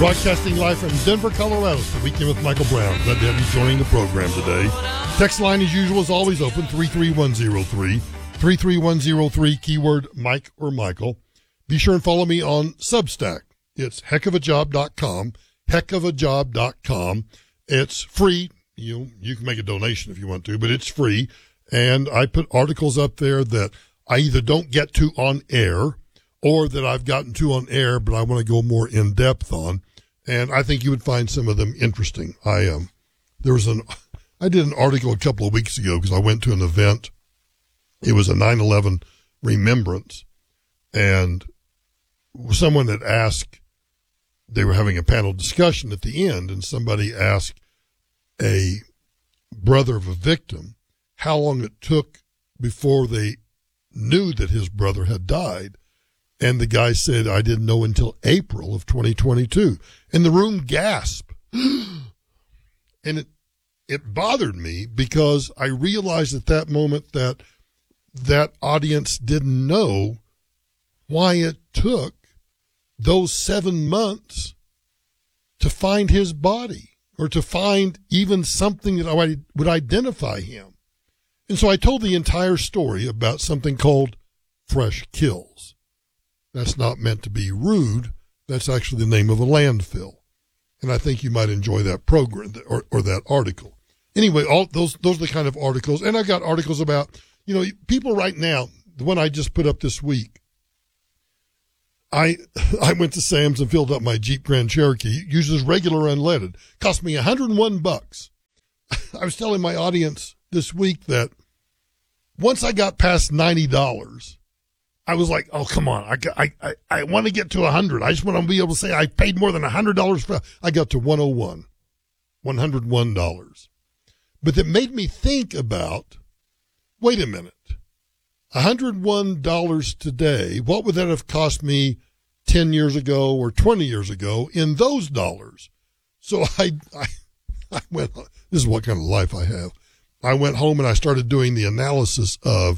Broadcasting live from Denver, Colorado, it's the Weekend with Michael Brown. Glad to have you joining the program today. Text line, as usual, is always open, 33103. 33103, keyword Mike or Michael. Be sure and follow me on Substack. It's heckofajob.com, heckofajob.com. It's free. You can make a donation if you want to, but it's free. And I put articles up there that I either don't get to on air or that I've gotten to on air, but I want to go more in depth on. And I think you would find some of them interesting. I did an article a couple of weeks ago because I went to an event. It was a 9/11 remembrance, and someone had asked, they were having a panel discussion at the end, and somebody asked a brother of a victim how long it took before they knew that his brother had died. And the guy said, I didn't know until April of 2022. And the room gasped. And it bothered me because I realized at that moment that that audience didn't know why it took those 7 months to find his body or to find even something that would identify him. And so I told the entire story about something called Fresh Kills. That's not meant to be rude. That's actually the name of a landfill. And I think you might enjoy that program or that article. Anyway, all those are the kind of articles. And I got articles about, people right now, the one I just put up this week. I went to Sam's and filled up my Jeep Grand Cherokee. Uses regular unleaded. Cost me $101. I was telling my audience this week that once I got past $90, I was like, oh, come on. I want to get to 100. I just want to be able to say I paid more than $100 for. I got to $101. But it made me think about, wait a minute, $101 today, what would that have cost me 10 years ago or 20 years ago in those dollars? So I went, this is what kind of life I have. I went home and I started doing the analysis of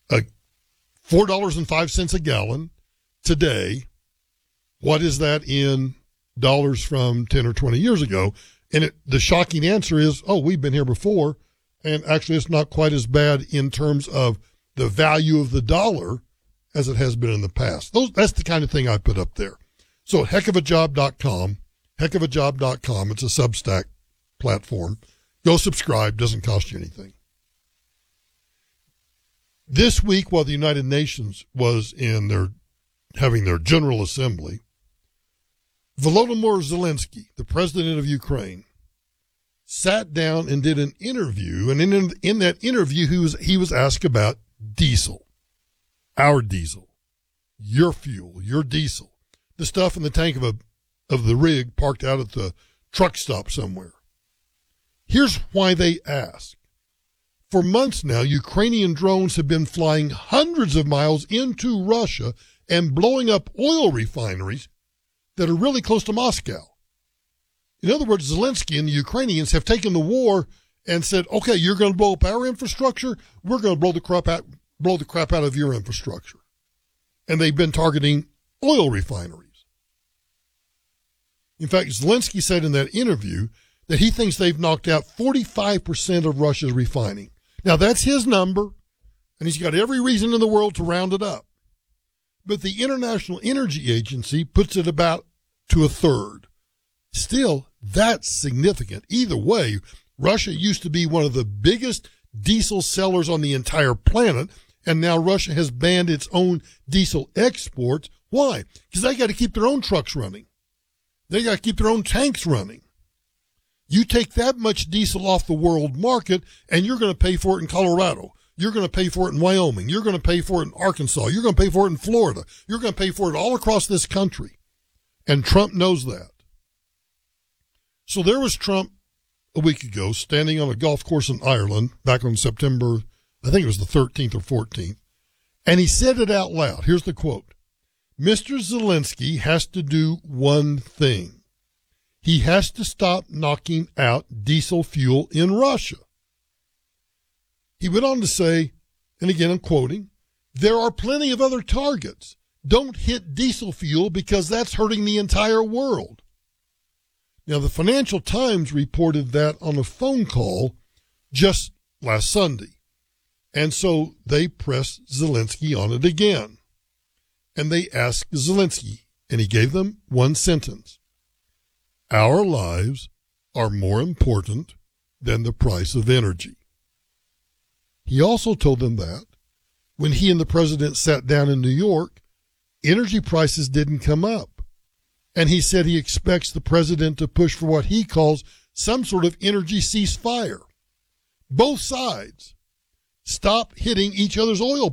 $4.05 a gallon today. What is that in dollars from 10 or 20 years ago? And the shocking answer is, we've been here before. And actually, it's not quite as bad in terms of the value of the dollar as it has been in the past. That's the kind of thing I put up there. So heckofajob.com, heckofajob.com. It's a Substack platform. Go subscribe. Doesn't cost you anything. This week, while the United Nations was having their General Assembly, Volodymyr Zelensky, the president of Ukraine, sat down and did an interview. And in that interview, he was asked about diesel, our diesel, your fuel, your diesel, the stuff in the tank of the rig parked out at the truck stop somewhere. Here's why they asked. For months now, Ukrainian drones have been flying hundreds of miles into Russia and blowing up oil refineries that are really close to Moscow. In other words, Zelensky and the Ukrainians have taken the war and said, okay, you're going to blow up our infrastructure. We're going to blow the crap out of your infrastructure. And they've been targeting oil refineries. In fact, Zelensky said in that interview that he thinks they've knocked out 45% of Russia's refining. Now, that's his number, and he's got every reason in the world to round it up. But the International Energy Agency puts it about to a third. Still, that's significant. Either way, Russia used to be one of the biggest diesel sellers on the entire planet, and now Russia has banned its own diesel exports. Why? Because they got to keep their own trucks running. They got to keep their own tanks running. You take that much diesel off the world market, and you're going to pay for it in Colorado. You're going to pay for it in Wyoming. You're going to pay for it in Arkansas. You're going to pay for it in Florida. You're going to pay for it all across this country. And Trump knows that. So there was Trump a week ago standing on a golf course in Ireland back on September, I think it was the 13th or 14th. And he said it out loud. Here's the quote. Mr. Zelensky has to do one thing. He has to stop knocking out diesel fuel in Russia. He went on to say, and again I'm quoting, there are plenty of other targets. Don't hit diesel fuel because that's hurting the entire world. Now, the Financial Times reported that on a phone call just last Sunday. And so they pressed Zelensky on it again. And they asked Zelensky, and he gave them one sentence: our lives are more important than the price of energy. He also told them that when he and the president sat down in New York, energy prices didn't come up. And he said he expects the president to push for what he calls some sort of energy ceasefire. Both sides stop hitting each other's oil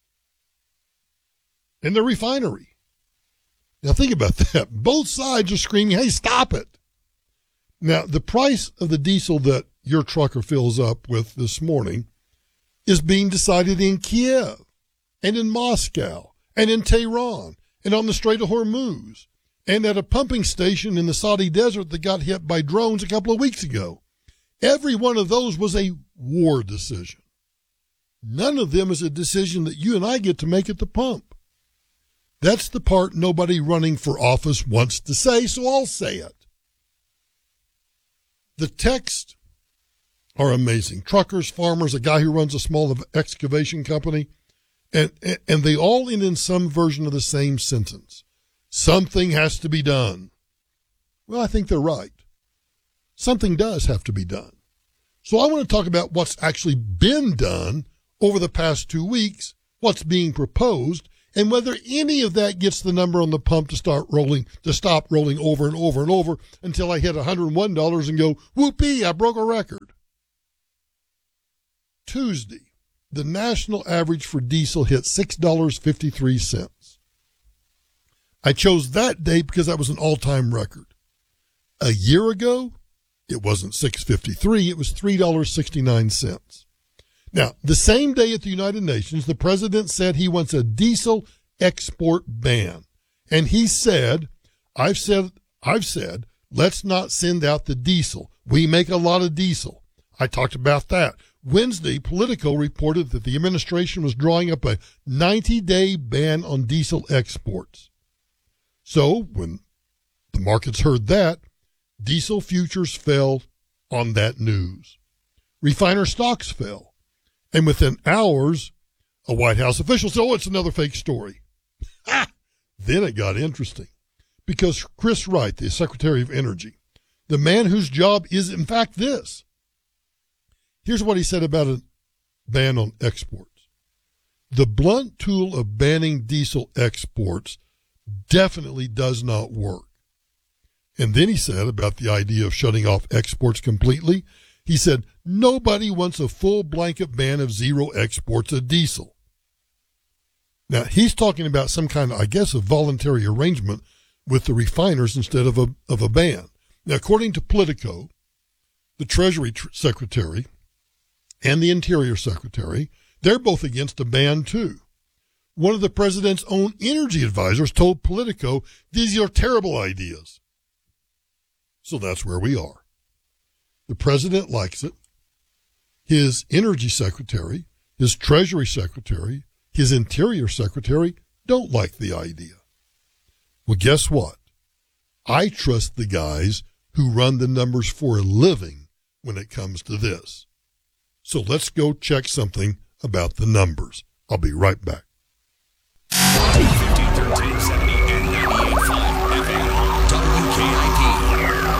in the refinery. Now think about that. Both sides are screaming, hey, stop it. Now, the price of the diesel that your trucker fills up with this morning is being decided in Kiev and in Moscow and in Tehran and on the Strait of Hormuz and at a pumping station in the Saudi desert that got hit by drones a couple of weeks ago. Every one of those was a war decision. None of them is a decision that you and I get to make at the pump. That's the part nobody running for office wants to say, so I'll say it. The texts are amazing. Truckers, farmers, a guy who runs a small excavation company, and they all end in some version of the same sentence. Something has to be done. Well, I think they're right. Something does have to be done. So I want to talk about what's actually been done over the past 2 weeks, what's being proposed, and whether any of that gets the number on the pump to stop rolling over and over and over until I hit $101 and go, whoopee, I broke a record. Tuesday, the national average for diesel hit $6.53. I chose that day because that was an all-time record. A year ago, it wasn't $6.53, it was $3.69. Now, the same day at the United Nations, the president said he wants a diesel export ban. And he said, I've said, let's not send out the diesel. We make a lot of diesel. I talked about that. Wednesday, Politico reported that the administration was drawing up a 90-day ban on diesel exports. So when the markets heard that, diesel futures fell on that news. Refiner stocks fell. And within hours, a White House official said, oh, it's another fake story. Then it got interesting because Chris Wright, the Secretary of Energy, the man whose job is, in fact, this. Here's what he said about a ban on exports. The blunt tool of banning diesel exports definitely does not work. And then he said about the idea of shutting off exports completely, he said, nobody wants a full blanket ban of zero exports of diesel. Now, he's talking about some kind of, I guess, a voluntary arrangement with the refiners instead of a ban. Now, according to Politico, the Treasury Secretary and the Interior Secretary, they're both against a ban, too. One of the president's own energy advisors told Politico, these are terrible ideas. So that's where we are. The president likes it. His energy secretary, his treasury secretary, his interior secretary don't like the idea. Well, guess what? I trust the guys who run the numbers for a living when it comes to this. So let's go check something about the numbers. I'll be right back. 1370 and 98.5 FM, WKIP.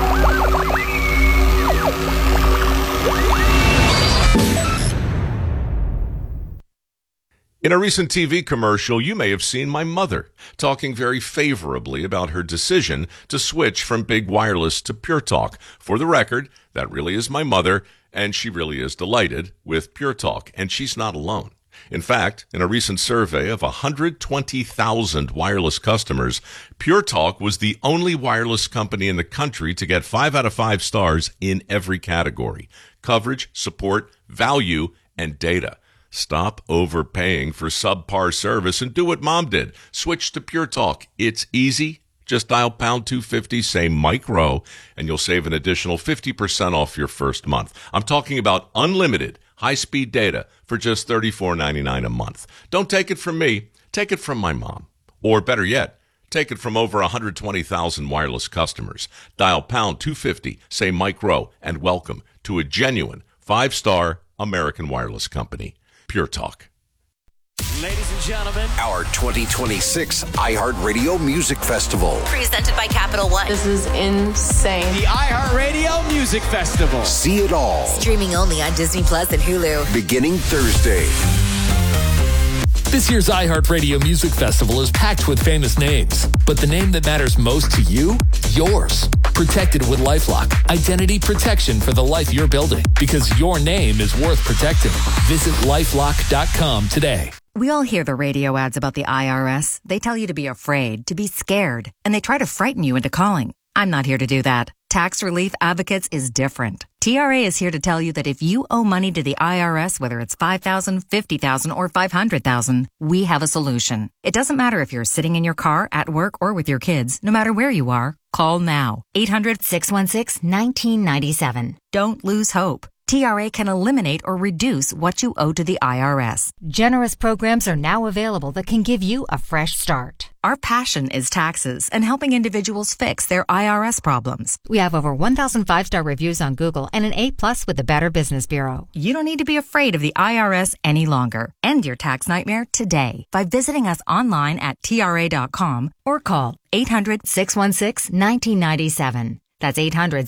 In a recent TV commercial, you may have seen my mother talking very favorably about her decision to switch from big wireless to Pure Talk. For the record, that really is my mother, and she really is delighted with Pure Talk, and she's not alone. In fact, in a recent survey of 120,000 wireless customers, Pure Talk was the only wireless company in the country to get 5 out of 5 stars in every category: coverage, support, value, and data. Stop overpaying for subpar service and do what Mom did. Switch to Pure Talk. It's easy. Just dial pound 250, say Mike Rowe, and you'll save an additional 50% off your first month. I'm talking about unlimited high-speed data for just $34.99 a month. Don't take it from me. Take it from my mom. Or better yet, Take it from over 120,000 wireless customers. Dial pound 250, say Mike Rowe, and welcome to a genuine 5-star American wireless company. Pure Talk. Ladies and gentlemen, Our 2026 iHeartRadio Music Festival. Presented by Capital One. This is insane. the iHeartRadio Music Festival. See it all. Streaming only on Disney Plus and Hulu. Beginning Thursday. This year's iHeartRadio Music Festival is packed with famous names, but the name that matters most to you, yours. Protected with LifeLock, identity protection for the life you're building, because your name is worth protecting. Visit LifeLock.com today. We all hear the radio ads about the IRS. They tell you to be afraid, to be scared, and they try to frighten you into calling. I'm not here to do that. Tax Relief Advocates is different. TRA is here to tell you that if you owe money to the IRS, whether it's $5,000, $50,000, or $500,000, we have a solution. It doesn't matter if you're sitting in your car, at work, or with your kids. No matter where you are, call now. 800-616-1997. Don't lose hope. TRA can eliminate or reduce what you owe to the IRS. Generous programs are now available that can give you a fresh start. Our passion is taxes and helping individuals fix their IRS problems. We have over 1,000 5-star reviews on Google and an A+ with the Better Business Bureau. You don't need to be afraid of the IRS any longer. End your tax nightmare today by visiting us online at TRA.com or call 800-616-1997. That's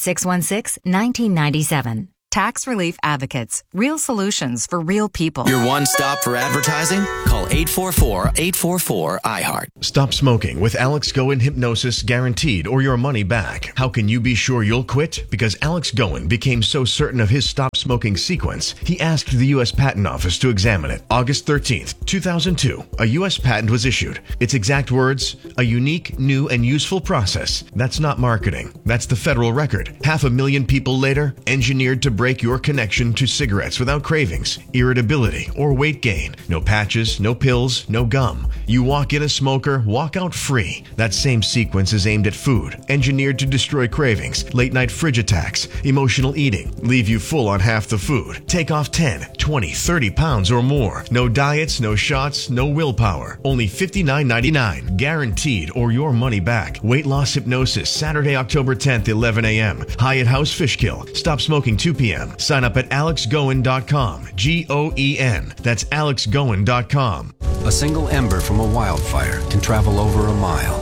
800-616-1997. Tax Relief Advocates. Real solutions for real people. Your one stop for advertising? Call 844-844-iHeart. Stop smoking with Alex Goen Hypnosis Guaranteed or your money back. How can you be sure you'll quit? Because Alex Goen became so certain of his stop smoking sequence, he asked the U.S. Patent Office to examine it. August 13th, 2002, a U.S. patent was issued. Its exact words, a unique, new, and useful process. That's not marketing. That's the federal record. 500,000 people later, engineered to break your connection to cigarettes without cravings, irritability, or weight gain. No patches, no pills, no gum. You walk in a smoker, walk out free. That same sequence is aimed at food, engineered to destroy cravings, late night fridge attacks, emotional eating, leave you full on half the food, take off 10, 20, 30 pounds or more. No diets, no shots, no willpower. Only $59.99. Guaranteed or your money back. Weight loss hypnosis, Saturday, October 10th, 11 a.m. Hyatt House Fishkill. Stop smoking 2 p.m. Sign up at alexgoen.com. Goen. That's alexgoen.com. A single ember from a wildfire can travel over a mile.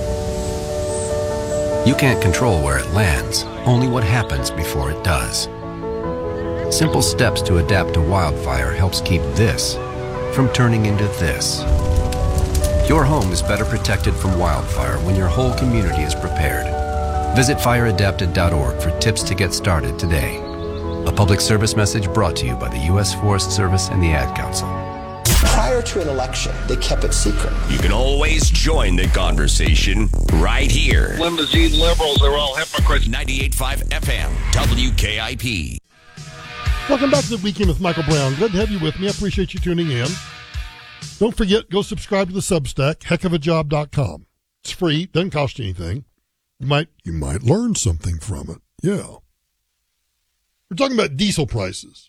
You can't control where it lands, only what happens before it does. Simple steps to adapt to wildfire helps keep this from turning into this. Your home is better protected from wildfire when your whole community is prepared. Visit fireadapted.org for tips to get started today. A public service message brought to you by the U.S. Forest Service and the Ad Council. Prior to an election, they kept it secret. You can always join the conversation right here. Limousine liberals are all hypocrites. 98.5 FM, WKIP. Welcome back to the Weekend with Michael Brown. Good to have you with me. I appreciate you tuning in. Don't forget, go subscribe to the Substack, heckofajob.com. It's free, doesn't cost you anything. You might learn something from it. Yeah. We're talking about diesel prices.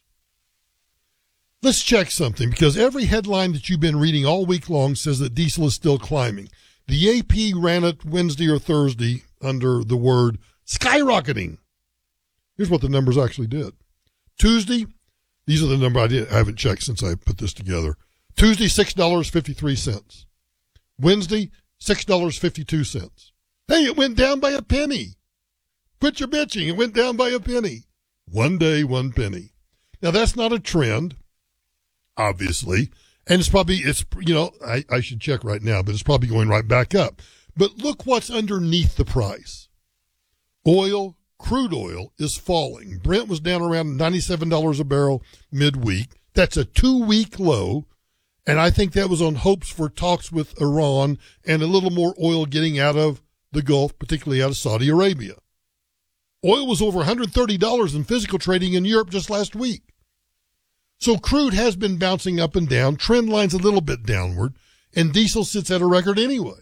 Let's check something, because every headline that you've been reading all week long says that diesel is still climbing. The AP ran it Wednesday or Thursday under the word skyrocketing. Here's what the numbers actually did. Tuesday, these are the numbers I haven't checked since I put this together. Tuesday, $6.53. Wednesday, $6.52. Hey, it went down by a penny. Quit your bitching. It went down by a penny. One day, 1 penny. Now, that's not a trend, obviously. And I should check right now, but it's probably going right back up. But look what's underneath the price. Oil, crude oil, is falling. Brent was down around $97 a barrel midweek. That's a 2-week low. And I think that was on hopes for talks with Iran and a little more oil getting out of the Gulf, particularly out of Saudi Arabia. Oil was over $130 in physical trading in Europe just last week. So crude has been bouncing up and down, trend line's a little bit downward, and diesel sits at a record anyway.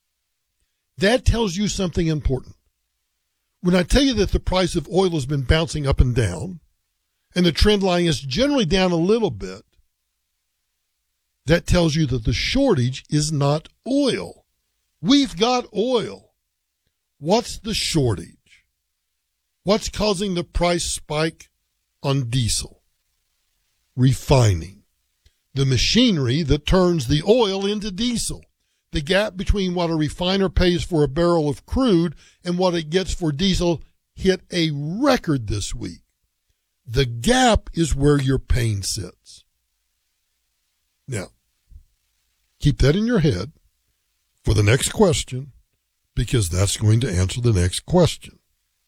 That tells you something important. When I tell you that the price of oil has been bouncing up and down, and the trend line is generally down a little bit, that tells you that the shortage is not oil. We've got oil. What's the shortage? What's causing the price spike on diesel? Refining. The machinery that turns the oil into diesel. The gap between what a refiner pays for a barrel of crude and what it gets for diesel hit a record this week. The gap is where your pain sits. Now, keep that in your head for the next question, because that's going to answer the next question.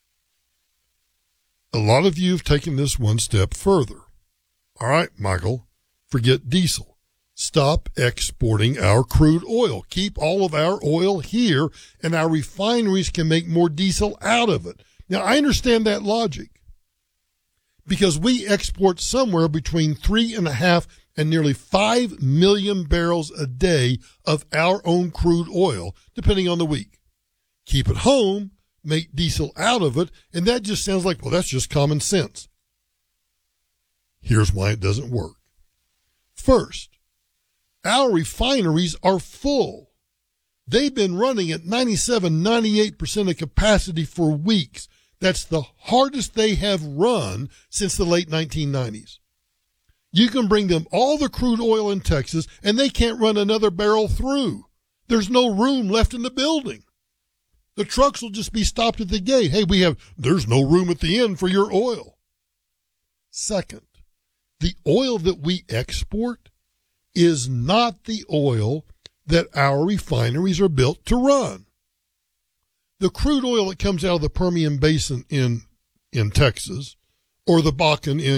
A lot of you have taken this one step further. All right, Michael, forget diesel. Stop exporting our crude oil. Keep all of our oil here, and our refineries can make more diesel out of it. Now, I understand that logic, because we export somewhere between 3.5 and nearly 5 million barrels a day of our own crude oil, depending on the week. Keep it home, make diesel out of it, and that just sounds like, well, that's just common sense. Here's why it doesn't work. First, our refineries are full. They've been running at 97, 98% of capacity for weeks. That's the hardest they have run since the late 1990s. You can bring them all the crude oil in Texas, and they can't run another barrel through. There's no room left in the building. The trucks will just be stopped at the gate. Hey, there's no room at the end for your oil. Second, the oil that we export is not the oil that our refineries are built to run. The crude oil that comes out of the Permian Basin in Texas, or the Bakken in